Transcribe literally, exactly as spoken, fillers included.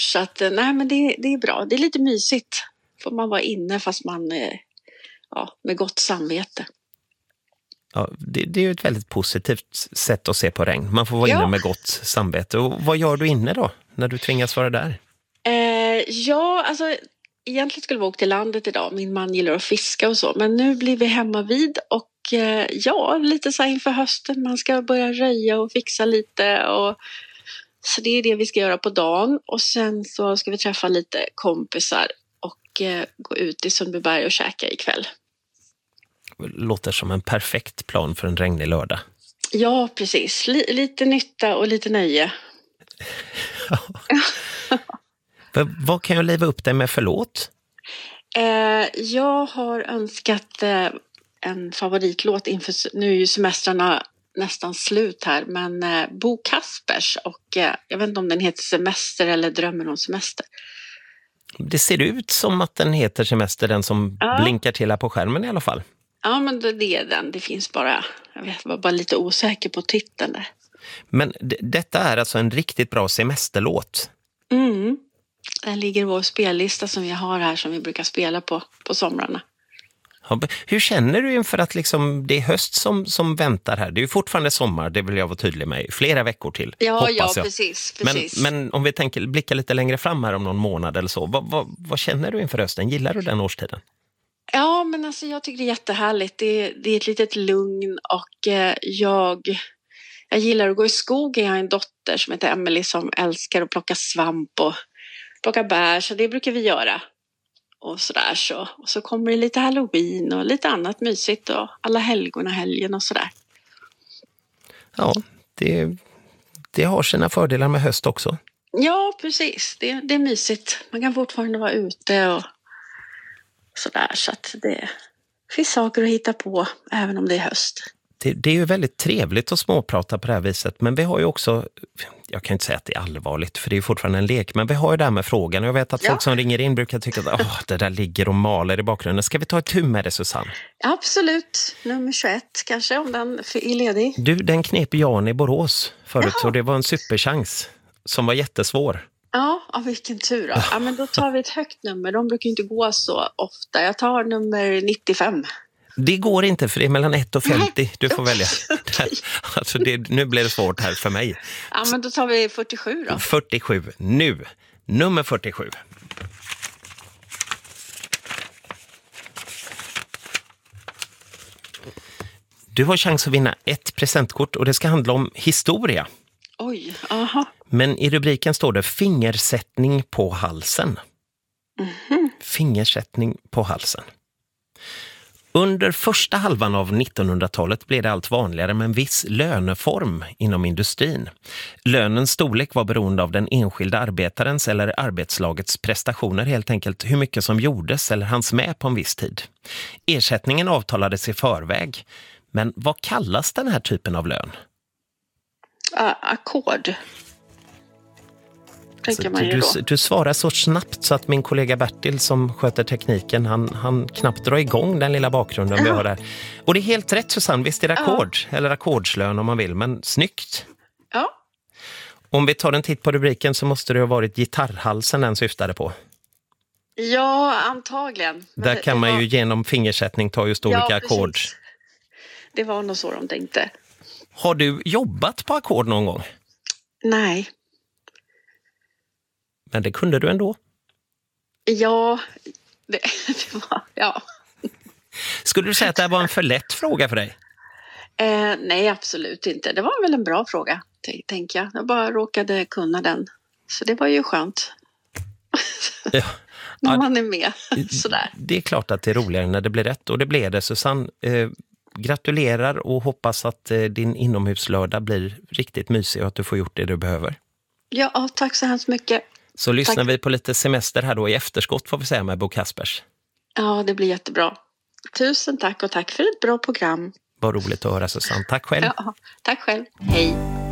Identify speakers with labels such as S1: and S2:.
S1: Så att, nej men det, det är bra. Det är lite mysigt. Får man vara inne fast man, ja, med gott samvete.
S2: Ja, det, det är ju ett väldigt positivt sätt att se på regn. Man får vara
S1: Ja.
S2: inne med gott samvete. Och vad gör du inne då, när du tvingas vara där?
S1: Eh, ja, alltså egentligen skulle vi åka till landet idag. Min man gillar att fiska och så. Men nu blir vi hemma vid och eh, ja, lite så här inför hösten. Man ska börja röja och fixa lite. Och, så det är det vi ska göra på dagen. Och sen så ska vi träffa lite kompisar och eh, gå ut i Sundbyberg och käka ikväll.
S2: Låter som en perfekt plan för en regnig lördag.
S1: Ja, precis. L- lite nytta och lite nöje.
S2: Vad kan jag liva upp dig med för låt?
S1: Eh, jag har önskat eh, en favoritlåt inför, nu är ju semestrarna nästan slut här, men eh, Bo Kaspers och eh, jag vet inte om den heter Semester eller Drömmer om semester.
S2: Det ser ut som att den heter Semester, den som ja. blinkar till här på skärmen i alla fall.
S1: Ja, men det är den. Det finns bara, jag vet, var bara lite osäker på titeln där.
S2: Men d- detta är alltså en riktigt bra semesterlåt.
S1: Mm. Den ligger i vår spellista som vi har här, som vi brukar spela på på somrarna.
S2: Ja, hur känner du inför att liksom det är höst som, som väntar här? Det är ju fortfarande sommar, det vill jag vara tydlig med. Flera veckor till,
S1: ja,
S2: hoppas
S1: ja,
S2: jag.
S1: precis. precis.
S2: Men, men om vi tänker, blickar lite längre fram här om någon månad eller så. Vad, vad, vad känner du inför hösten? Gillar du den årstiden?
S1: Ja, men alltså jag tycker det är jättehärligt. Det, det är ett litet lugn och eh, jag, jag gillar att gå i skogen. Jag har en dotter som heter Emily som älskar att plocka svamp och plocka bär, så det brukar vi göra. Och sådär så. Och så kommer det lite Halloween och lite annat mysigt och alla helgorna helgen och sådär.
S2: Ja, det, det har sina fördelar med höst också.
S1: Ja, precis. Det, det är mysigt. Man kan fortfarande vara ute och sådär, så att det finns saker att hitta på även om det är höst.
S2: Det, det är ju väldigt trevligt att småprata på det här viset, men vi har ju också, jag kan inte säga att det är allvarligt för det är ju fortfarande en lek, men vi har ju det här med frågan och jag vet att
S1: ja.
S2: folk som ringer in brukar tycka att Åh, det där ligger och maler i bakgrunden. Ska vi ta ett tur med det, Susanne?
S1: Absolut, nummer tjugoett kanske, om den är ledig.
S2: Du, den knep Jan i Borås förut, så det var en superchans som var jättesvår.
S1: Ja, ja, vilken tur då. Ja, men då tar vi ett högt nummer, de brukar inte gå så ofta. Jag tar nummer nittiofem.
S2: Det går inte för det är mellan ett och femtio. Du får välja.
S1: Okay.
S2: Alltså det, nu blir det svårt här för mig.
S1: Ja, men då tar vi fyrtiosju då.
S2: fyrtiosju. Nu. Nummer fyrtiosju. Du har chans att vinna ett presentkort och det ska handla om historia.
S1: Oj, aha.
S2: Men i rubriken står det fingersättning på halsen.
S1: Mm-hmm.
S2: Fingersättning på halsen. Under första halvan av nittonhundratalet blev det allt vanligare med en viss löneform inom industrin. Lönens storlek var beroende av den enskilda arbetarens eller arbetslagets prestationer, helt enkelt hur mycket som gjordes eller hanns med på en viss tid. Ersättningen avtalades i förväg. Men vad kallas den här typen av lön?
S1: Uh, ackord.
S2: Alltså, du, du svarar så snabbt så att min kollega Bertil som sköter tekniken, han, han knappt drar igång den lilla bakgrunden vi har där. Och det är helt rätt, Susanne, visst är det ackord, ja. Eller ackordslön om man vill, men snyggt.
S1: Ja.
S2: Om vi tar en titt på rubriken så måste det ha varit gitarrhalsen den syftade på.
S1: Ja, antagligen.
S2: Men där det, kan det man var... ju genom fingersättning ta just olika ja, ackord.
S1: Det var nog så de tänkte.
S2: Har du jobbat på ackord någon gång?
S1: Nej.
S2: Men det kunde du ändå?
S1: Ja, det, det var, ja.
S2: Skulle du säga att det var en för lätt fråga för dig?
S1: Eh, nej, absolut inte. Det var väl en bra fråga, t- tänker jag. Jag bara råkade kunna den. Så det var ju skönt. Ja. När ja, man är med. Sådär.
S2: Det är klart att det är roligare när det blir rätt. Och det blev det, Susanne. Eh, gratulerar och hoppas att eh, din inomhuslördag blir riktigt mysig och att du får gjort det du behöver.
S1: Ja, tack så hemskt mycket.
S2: Så lyssnar
S1: tack.
S2: Vi på lite semester här då i efterskott får vi säga med Bo Kaspers.
S1: Ja, det blir jättebra. Tusen tack och tack för ett bra program.
S2: Vad roligt att höra, Susanne. Tack själv.
S1: Ja, tack själv. Hej.